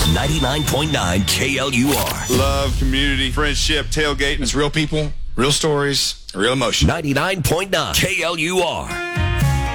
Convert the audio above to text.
99.9 KLUR. Love, community, friendship, tailgating. It's real people, real stories, real emotion. 99.9 KLUR.